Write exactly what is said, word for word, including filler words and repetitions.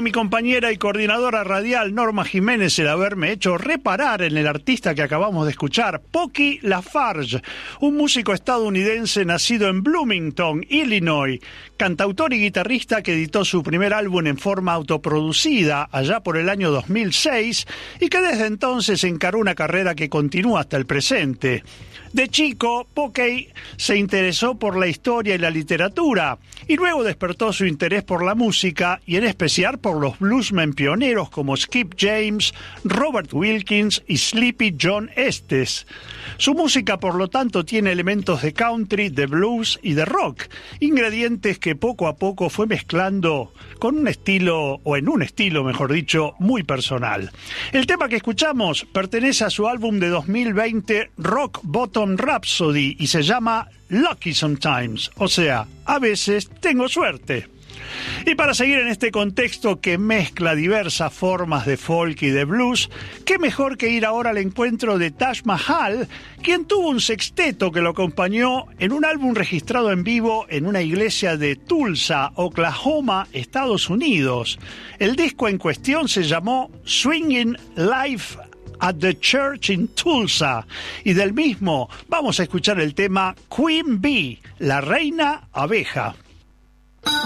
mi compañera y coordinadora radial Norma Jiménez el haberme hecho reparar en el artista que acabamos de escuchar, Pocky Lafarge, un músico estadounidense nacido en Bloomington, Illinois, cantautor y guitarrista que editó su primer álbum en forma autoproducida allá por el año dos mil seis y que desde entonces encaró una carrera que continúa hasta el presente. De chico, Pocky se interesó por la historia y la literatura y luego despertó su interés por la música y en especial por los bluesmen pioneros como Skip James, Robert Wilkins y Sleepy John Estes. Su música, por lo tanto, tiene elementos de country, de blues y de rock, ingredientes que poco a poco fue mezclando con un estilo, o en un estilo, mejor dicho, muy personal. El tema que escuchamos pertenece a su álbum de dos mil veinte, Rock Bottom Rhapsody, y se llama Lucky Sometimes, o sea, a veces tengo suerte. Y para seguir en este contexto que mezcla diversas formas de folk y de blues, qué mejor que ir ahora al encuentro de Taj Mahal, quien tuvo un sexteto que lo acompañó en un álbum registrado en vivo en una iglesia de Tulsa, Oklahoma, Estados Unidos. El disco en cuestión se llamó Swingin' Live at the Church in Tulsa, y del mismo vamos a escuchar el tema Queen Bee, la reina abeja.